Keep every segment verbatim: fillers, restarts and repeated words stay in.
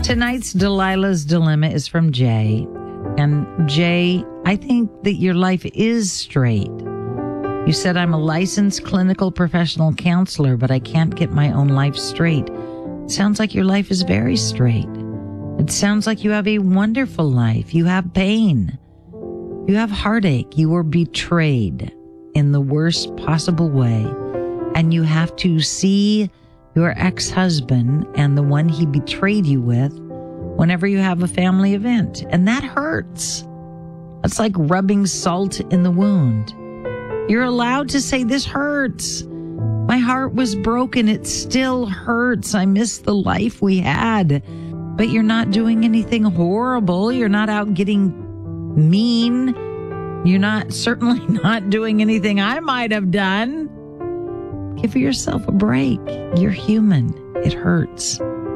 Tonight's Delilah's Dilemma is from Jay. And Jay, I think that your life is straight. You said, I'm a licensed clinical professional counselor, but I can't get my own life straight. It sounds like your life is very straight. It sounds like you have a wonderful life. You have pain. You have heartache. You were betrayed in the worst possible way. And you have to see your ex-husband and the one he betrayed you with whenever you have a family event. And that hurts. It's like rubbing salt in the wound. You're allowed to say, this hurts. My heart was broken. It still hurts. I miss the life we had. But you're not doing anything horrible. You're not out getting mean. You're not, certainly not doing anything I might have done. Give yourself a break. You're human. It hurts.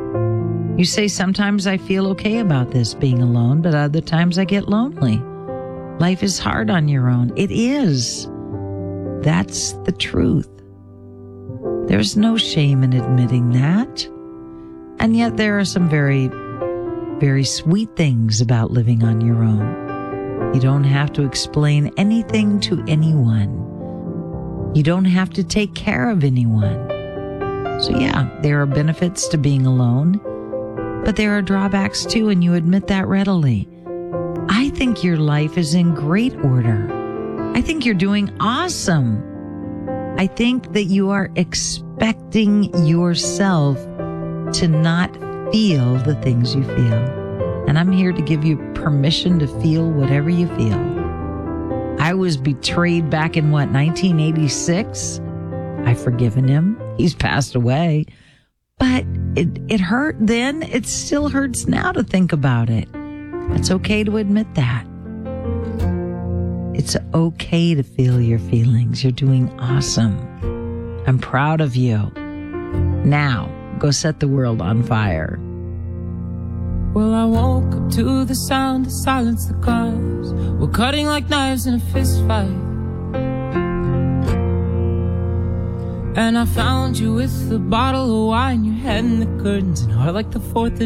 You say, sometimes I feel okay about this being alone, but other times I get lonely. Life is hard on your own. It is. That's the truth. There's no shame in admitting that. And yet there are some very, very sweet things about living on your own. You don't have to explain anything to anyone. You don't have to take care of anyone. So yeah, there are benefits to being alone, but there are drawbacks too, and you admit that readily. I think your life is in great order. I think you're doing awesome. I think that you are expecting yourself to not feel the things you feel. And I'm here to give you permission to feel whatever you feel. I was betrayed back in what, nineteen eighty-six? I've forgiven him. He's passed away. But it, it hurt then. It still hurts now to think about it. It's okay to admit that. It's okay to feel your feelings. You're doing awesome. I'm proud of you. Now, go set the world on fire. Well, I woke up to the sound of silence. The cars were cutting like knives in a fist fight. And I found you with a bottle of wine, your head in the curtains, and heart like the fourth of